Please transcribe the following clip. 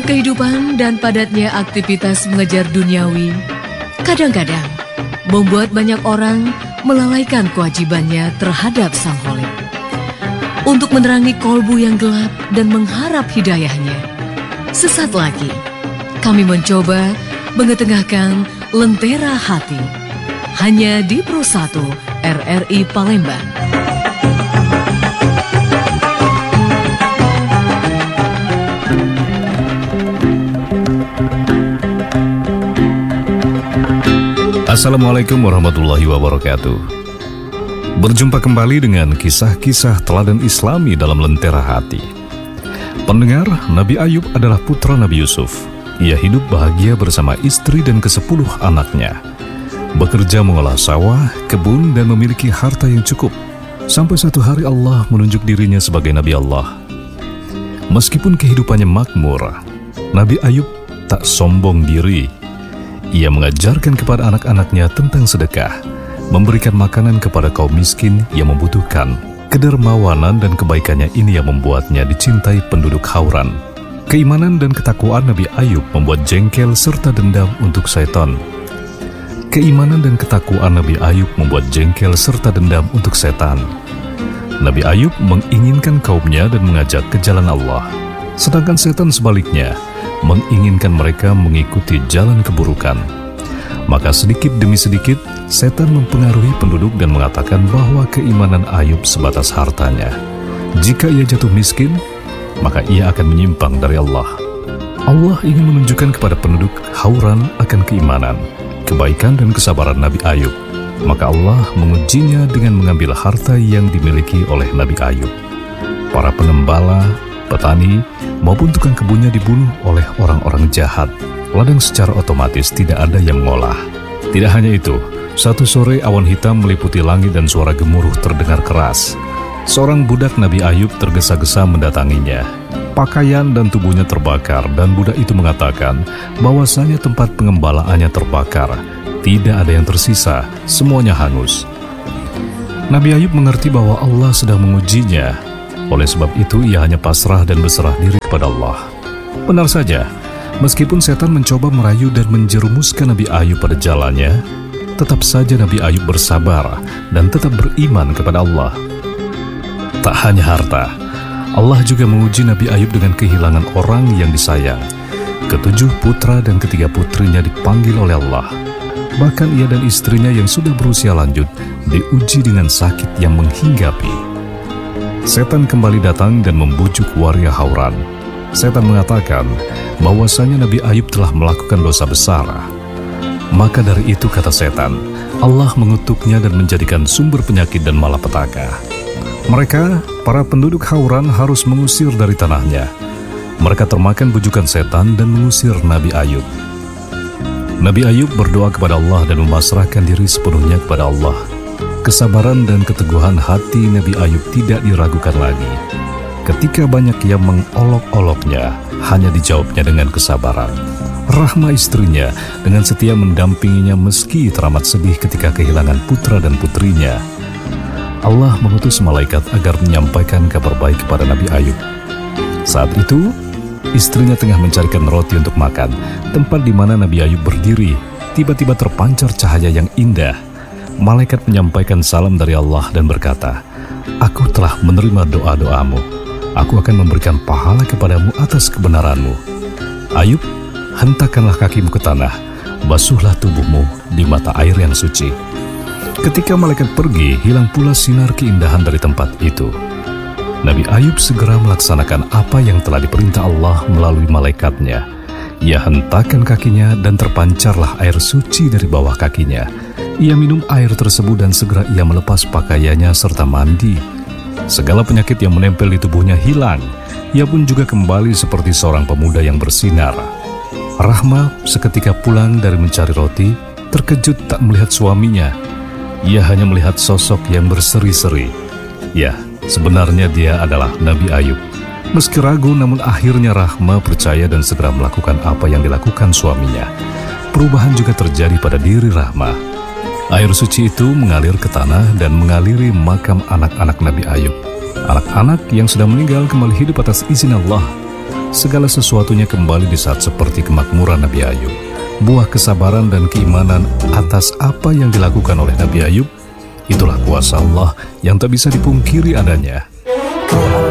Dalam kehidupan dan padatnya aktivitas mengejar duniawi, kadang-kadang membuat banyak orang melalaikan kewajibannya terhadap Sang Khalik. Untuk menerangi kolbu yang gelap dan mengharap hidayahnya, sesaat lagi kami mencoba mengetengahkan Lentera Hati hanya di Pro 1 RRI Palembang. Assalamualaikum warahmatullahi wabarakatuh. Berjumpa kembali dengan kisah-kisah teladan Islami dalam Lentera Hati. Pendengar, Nabi Ayub adalah putra Nabi Yusuf. Ia hidup bahagia bersama istri dan ke-10 anaknya. Bekerja mengolah sawah, kebun, dan memiliki harta yang cukup. Sampai satu hari Allah menunjuk dirinya sebagai Nabi Allah. Meskipun kehidupannya makmur, Nabi Ayub tak sombong diri. Ia mengajarkan kepada anak-anaknya tentang sedekah, memberikan makanan kepada kaum miskin yang membutuhkan. Kedermawanan dan kebaikannya ini yang membuatnya dicintai penduduk Hauran. Keimanan dan ketakwaan Nabi Ayub membuat jengkel serta dendam untuk setan. Keimanan dan ketakwaan Nabi Ayub membuat jengkel serta dendam untuk setan. Nabi Ayub menginginkan kaumnya dan mengajak ke jalan Allah. Sedangkan setan sebaliknya, menginginkan mereka mengikuti jalan keburukan. Maka sedikit demi sedikit, setan mempengaruhi penduduk dan mengatakan bahwa keimanan Ayub sebatas hartanya. Jika ia jatuh miskin, maka ia akan menyimpang dari Allah. Allah ingin menunjukkan kepada penduduk Hauran akan keimanan, kebaikan dan kesabaran Nabi Ayub. Maka Allah mengujinya dengan mengambil harta yang dimiliki oleh Nabi Ayub. Para pengembala, petani, maupun tukang kebunnya dibunuh oleh orang-orang jahat. Ladang secara otomatis tidak ada yang mengolah. Tidak hanya itu, satu sore awan hitam meliputi langit dan suara gemuruh terdengar keras. Seorang budak Nabi Ayub tergesa-gesa mendatanginya. Pakaian dan tubuhnya terbakar dan budak itu mengatakan bahwasanya tempat pengembalaannya terbakar. Tidak ada yang tersisa, semuanya hangus. Nabi Ayub mengerti bahwa Allah sedang mengujinya. Oleh sebab itu ia hanya pasrah dan berserah diri kepada Allah. Benar saja, meskipun setan mencoba merayu dan menjerumuskan Nabi Ayub pada jalannya, tetap saja Nabi Ayub bersabar dan tetap beriman kepada Allah. Tak hanya harta, Allah juga menguji Nabi Ayub dengan kehilangan orang yang disayang. Ke-7 putra dan ke-3 putrinya dipanggil oleh Allah. Bahkan ia dan istrinya yang sudah berusia lanjut diuji dengan sakit yang menghinggapi. Setan kembali datang dan membujuk waria Hauran. Setan mengatakan bahwasanya Nabi Ayub telah melakukan dosa besar. Maka dari itu, kata setan, Allah mengutuknya dan menjadikan sumber penyakit dan malapetaka. Mereka, para penduduk Hauran, harus mengusir dari tanahnya. Mereka termakan bujukan setan dan mengusir Nabi Ayub. Nabi Ayub berdoa kepada Allah dan memasrahkan diri sepenuhnya kepada Allah. Kesabaran dan keteguhan hati Nabi Ayub tidak diragukan lagi. Ketika banyak yang mengolok-oloknya, hanya dijawabnya dengan kesabaran. Rahma istrinya dengan setia mendampinginya meski teramat sedih ketika kehilangan putra dan putrinya. Allah mengutus malaikat agar menyampaikan kabar baik kepada Nabi Ayub. Saat itu, istrinya tengah mencarikan roti untuk makan. Tempat di mana Nabi Ayub berdiri, tiba-tiba terpancar cahaya yang indah. Malaikat menyampaikan salam dari Allah dan berkata, "Aku telah menerima doa-doamu. Aku akan memberikan pahala kepadamu atas kebenaranmu. Ayub, hentakkanlah kakimu ke tanah, basuhlah tubuhmu di mata air yang suci." Ketika malaikat pergi, hilang pula sinar keindahan dari tempat itu. Nabi Ayub segera melaksanakan apa yang telah diperintah Allah melalui malaikatnya. Ia hentakkan kakinya dan terpancarlah air suci dari bawah kakinya. Ia minum air tersebut dan segera ia melepas pakaiannya serta mandi. Segala penyakit yang menempel di tubuhnya hilang. Ia pun juga kembali seperti seorang pemuda yang bersinar. Rahma seketika pulang dari mencari roti, terkejut tak melihat suaminya. Ia hanya melihat sosok yang berseri-seri. Ya, sebenarnya dia adalah Nabi Ayub. Meski ragu, namun akhirnya Rahma percaya dan segera melakukan apa yang dilakukan suaminya. Perubahan juga terjadi pada diri Rahma. Air suci itu mengalir ke tanah dan mengaliri makam anak-anak Nabi Ayub. Anak-anak yang sudah meninggal kembali hidup atas izin Allah. segala sesuatunya kembali di saat seperti kemakmuran Nabi Ayub. Buah kesabaran dan keimanan atas apa yang dilakukan oleh Nabi Ayub, itulah kuasa Allah yang tak bisa dipungkiri adanya.